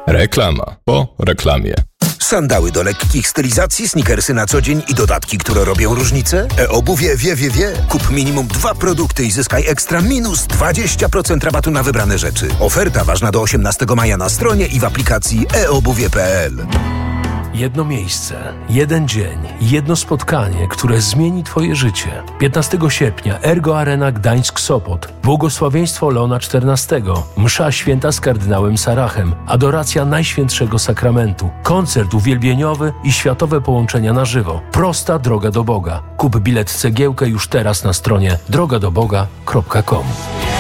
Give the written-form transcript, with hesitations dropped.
Reklama po reklamie. Sandały do lekkich stylizacji, sneakersy na co dzień i dodatki, które robią różnicę? E-obuwie wie. Kup minimum 2 produkty i zyskaj ekstra minus 20% rabatu na wybrane rzeczy. Oferta ważna do 18 maja na stronie i w aplikacji eobuwie.pl. Jedno miejsce, jeden dzień, jedno spotkanie, które zmieni Twoje życie. 15 sierpnia Ergo Arena Gdańsk-Sopot. Błogosławieństwo Leona XIV. Msza święta z kardynałem Sarachem. Adoracja Najświętszego Sakramentu. Koncert uwielbieniowy i światowe połączenia na żywo. Prosta droga do Boga. Kup bilet cegiełkę już teraz na stronie drogadoboga.com.